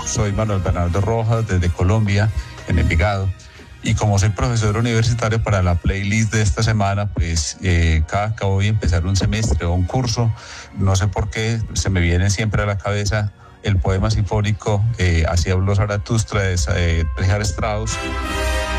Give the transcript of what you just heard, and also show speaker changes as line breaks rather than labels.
Soy Manuel Bernardo Rojas desde Colombia, en Envigado. Y como soy profesor universitario, para la playlist de esta semana, pues cada que voy a empezar un semestre o un curso, no sé por qué, se me viene siempre a la cabeza el poema sinfónico Así habló Zaratustra de Richard Strauss.